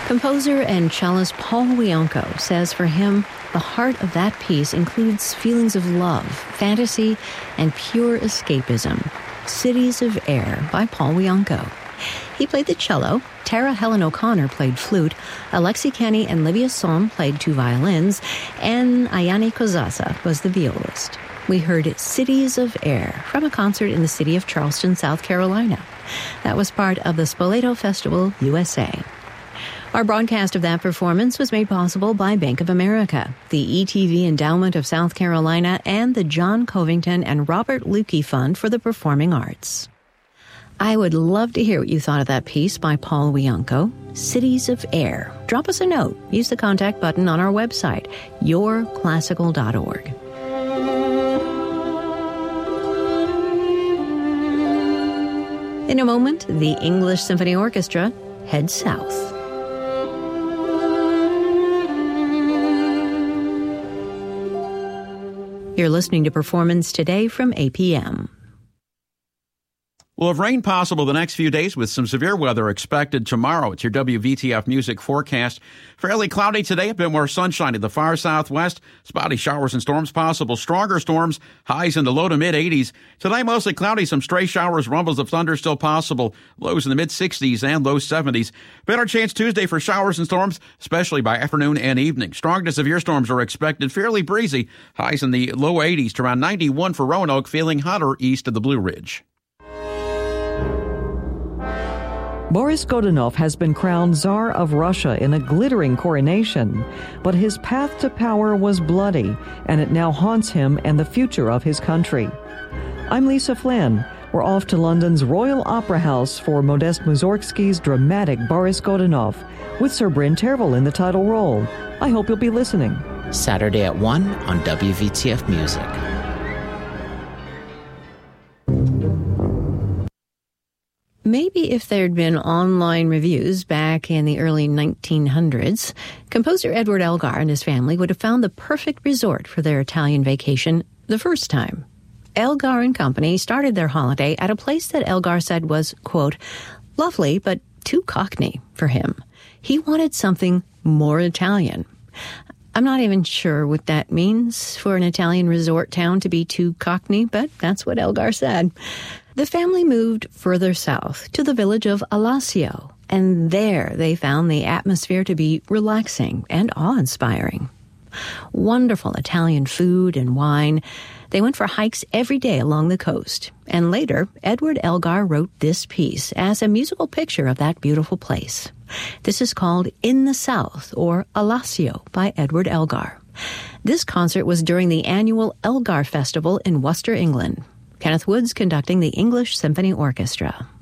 Composer and cellist Paul Wianco says for him, the heart of that piece includes feelings of love, fantasy, and pure escapism. Cities of Air by Paul Wianco. He played the cello, Tara Helen O'Connor played flute, Alexi Kenny and Livia Som played 2 violins, and Ayani Kozasa was the violist. We heard Cities of Air from a concert in the city of Charleston, South Carolina. That was part of the Spoleto Festival, USA. Our broadcast of that performance was made possible by Bank of America, the ETV Endowment of South Carolina, and the John Covington and Robert Lukey Fund for the Performing Arts. I would love to hear what you thought of that piece by Paul Wianco, Cities of Air. Drop us a note. Use the contact button on our website, yourclassical.org. In a moment, the English Symphony Orchestra heads south. You're listening to Performance Today from APM. We'll have rain possible the next few days with some severe weather expected tomorrow. It's your WVTF Music forecast. Fairly cloudy today, a bit more sunshine to the far southwest. Spotty showers and storms possible. Stronger storms, highs in the low to mid-80s. Today, mostly cloudy, some stray showers, rumbles of thunder still possible. Lows in the mid-60s and low 70s. Better chance Tuesday for showers and storms, especially by afternoon and evening. Strong to severe storms are expected, fairly breezy. Highs in the low 80s to around 91 for Roanoke, feeling hotter east of the Blue Ridge. Boris Godunov has been crowned Tsar of Russia in a glittering coronation, but his path to power was bloody, and it now haunts him and the future of his country. I'm Lisa Flynn. We're off to London's Royal Opera House for Modest Mussorgsky's dramatic Boris Godunov, with Sir Bryn Tervel in the title role. I hope you'll be listening. Saturday at 1 on WVTF Music. Maybe if there'd been online reviews back in the early 1900s, composer Edward Elgar and his family would have found the perfect resort for their Italian vacation the first time. Elgar and Company started their holiday at a place that Elgar said was, quote, lovely but too Cockney for him. He wanted something more Italian. I'm not even sure what that means for an Italian resort town to be too Cockney, but that's what Elgar said. The family moved further south to the village of Alassio, and there they found the atmosphere to be relaxing and awe-inspiring. Wonderful Italian food and wine. They went for hikes every day along the coast, and later Edward Elgar wrote this piece as a musical picture of that beautiful place. This is called In the South, or Alassio, by Edward Elgar. This concert was during the annual Elgar Festival in Worcester, England. Kenneth Woods conducting the English Symphony Orchestra.